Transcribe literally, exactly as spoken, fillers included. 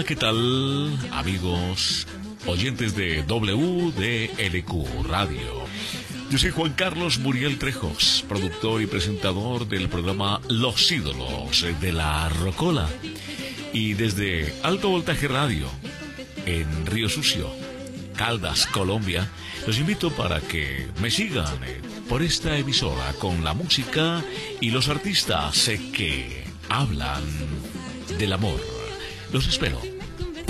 ¿Qué tal, amigos oyentes de W D L Q Radio? Yo soy Juan Carlos Muriel Trejos, productor y presentador del programa Los Ídolos de la Rocola. Y desde Alto Voltaje Radio, en Río Sucio, Caldas, Colombia, los invito para que me sigan por esta emisora con la música y los artistas que hablan del amor. Los espero.